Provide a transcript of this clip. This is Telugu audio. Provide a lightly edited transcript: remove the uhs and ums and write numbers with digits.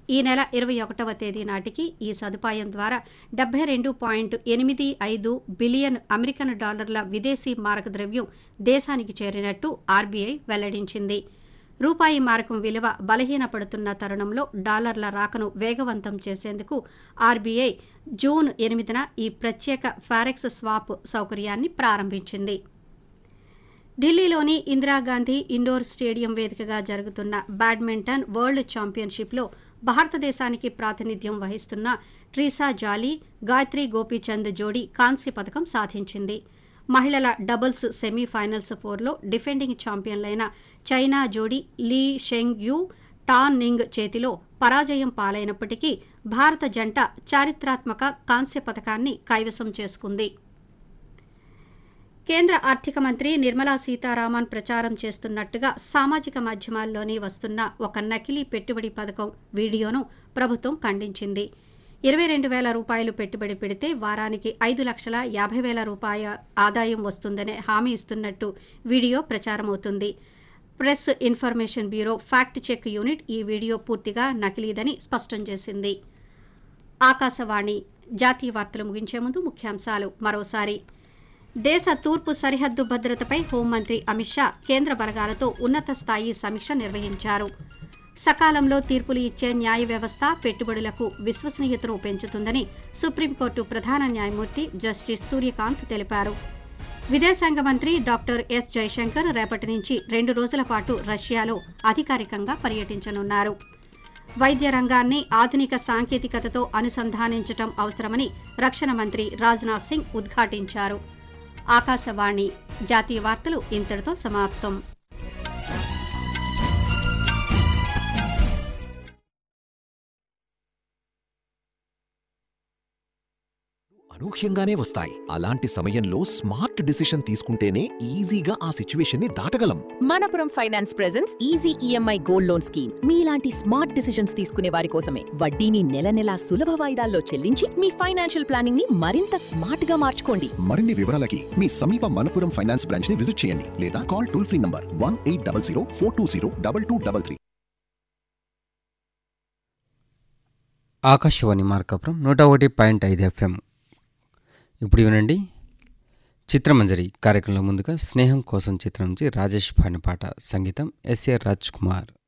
ఈ నెల 21వ తేదీ నాటికి ఈ సదుపాయం ద్వారా $72.85 బిలియన్ అమెరికన్ డాలర్ల విదేశీ మారక ద్రవ్యం దేశానికి చేరినట్టు ఆర్బీఐ వెల్లడించింది. రూపాయి మారకం విలువ బలహీనపడుతున్న తరుణంలో డాలర్ల రాకను వేగవంతం చేసేందుకు ఆర్బీఐ జూన్ 8న ఈ ప్రత్యేక ఫారెక్స్ స్వాప్ సౌకర్యాన్ని ప్రారంభించింది. ఢిల్లీలోని ఇందిరాగాంధీ ఇండోర్ స్టేడియం వేదికగా జరుగుతున్న బ్యాడ్మింటన్ వరల్డ్ ఛాంపియన్షిప్లో భారతదేశానికి ప్రాతినిధ్యం వహిస్తున్న ట్రీసా జాలీ, గాయత్రి గోపీచంద్ జోడీ కాంస్య పథకం సాధించింది. మహిళల డబుల్స్ సెమీఫైనల్స్ 4లో డిఫెండింగ్ ఛాంపియన్లైన చైనా జోడీ లీ షెంగ్ యూ, టాన్ నింగ్ చేతిలో పరాజయం పాలైనప్పటికీ భారత జంట చారిత్రాత్మక కాంస్య పథకాన్ని కైవసం చేసుకుంది. కేంద్ర ఆర్థిక మంత్రి నిర్మలా సీతారామన్ ప్రచారం చేస్తున్నట్టుగా సామాజిక మాధ్యమాల్లోని వస్తున్న ఒక నకిలీ పెట్టుబడి పథకం వీడియోను ప్రభుత్వం ఖండించింది. 22,000 రూపాయలు పెట్టుబడి పెడితే వారానికి 5,50,000 రూపాయల ఆదాయం వస్తుందనే హామీ ఇస్తున్నట్టు video ప్రచారమవుతుంది. Press information bureau fact check unit ఈ వీడియో పూర్తిగా నకిలీదని స్పష్టం చేసింది. ఆకాశవాణి జాతీయ వార్తలు ముగించే ముందు ముఖ్యాంశాలు మరోసారి. దేశ తూర్పు సరిహద్దు భద్రతపై హోంమంత్రి అమిత్ షా కేంద్ర బలగాలతో ఉన్నత స్థాయి సమీక్ష నిర్వహించారు. సకాలంలో తీర్పులు ఇచ్చే న్యాయ వ్యవస్థ పెట్టుబడులకు విశ్వసనీయతను పెంచుతుందని సుప్రీంకోర్టు ప్రధాన న్యాయమూర్తి జస్టిస్ సూర్యకాంత్ తెలిపారు. విదేశాంగ మంత్రి డాక్టర్ ఎస్ జయశంకర్ రేపటి నుంచి 2 రోజుల పాటు రష్యాలో అధికారికంగా పర్యటించనున్నారు. వైద్య రంగాన్ని ఆధునిక సాంకేతికతతో అనుసంధానించడం అవసరమని రక్షణ మంత్రి రాజ్నాథ్ సింగ్ ఉద్ఘాటించారు. ఆకాశవాణి జాతీయ వార్తలు ఇంతటితో సమాప్తం. అనూహ్యంగానే వస్తాయి. అలాంటి సమయంలో స్మార్ట్ డిసిషన్ తీసుకుంటేనే ఈజీగా ఆ సిచ్యువేషన్ ని దాటగలం. Manappuram finance presence easy EMI gold loan scheme మీలాంటి స్మార్ట్ డిసిషన్స్ తీసుకునే వారి కోసమే. వడ్డీని నెల నెలా సులభ వాయిదాల్లో చెల్లించి మీ ఫైనాన్షియల్ ప్లానింగ్ ని మరింత స్మార్ట్ గా మార్చుకోండి. మరిన్ని వివరాలకి మీ సమీప మనపురం ఫైనాన్స్ బ్రాంచ్ ని విజిట్ చేయండి లేదా call toll free number 1800 420 2233. Akashvani Markapuram 101.5 FM. ఇప్పుడు వినండి చిత్రమంజరి కార్యక్రమంలో ముందుగా స్నేహం కోసం చిత్రం నుంచి రాజేష్ పాడిన పాట, సంగీతం ఎస్ఏ రాజ్ కుమార్.